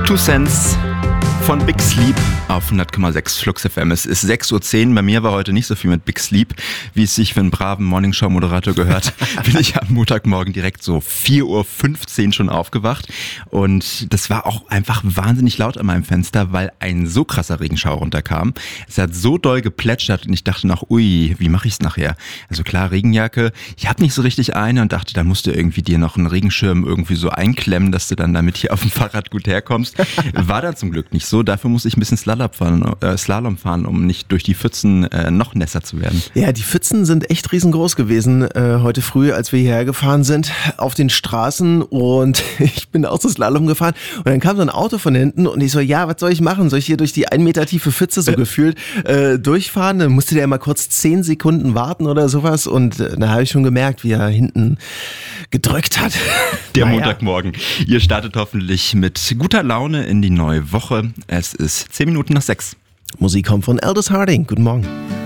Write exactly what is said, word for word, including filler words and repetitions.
Two Cents von Big Sleep auf hundert Komma sechs Flux F M. Es ist sechs Uhr zehn. Bei mir war heute nicht so viel mit Big Sleep, wie es sich für einen braven Morningshow-Moderator gehört. Bin ich am Montagmorgen direkt so vier Uhr fünfzehn schon aufgewacht. Und das war auch einfach wahnsinnig laut an meinem Fenster, weil ein so krasser Regenschauer runterkam. Es hat so doll geplätschert und ich dachte noch, ui, wie mache ich es nachher? Also klar, Regenjacke. Ich habe nicht so richtig eine und dachte, da musst du irgendwie dir noch einen Regenschirm irgendwie so einklemmen, dass du dann damit hier auf dem Fahrrad gut herkommst. War dann zum Glück nicht so. Dafür muss ich ein bisschen Slalom fahren, äh, Slalom fahren, um nicht durch die Pfützen äh, noch nässer zu werden. Ja, die Pfützen sind echt riesengroß gewesen äh, heute früh, als wir hierher gefahren sind, auf den Straßen, und ich bin auch so Slalom gefahren und dann kam so ein Auto von hinten und ich so, ja, was soll ich machen? Soll ich hier durch die ein Meter tiefe Pfütze so gefühlt äh, durchfahren? Dann musste der mal kurz zehn Sekunden warten oder sowas, und äh, da habe ich schon gemerkt, wie er hinten gedrückt hat. Der naja. Montagmorgen. Ihr startet hoffentlich mit guter Laune in die neue Woche. Es ist zehn Minuten nach sechs. Musik kommt von Aldous Harding. Guten Morgen.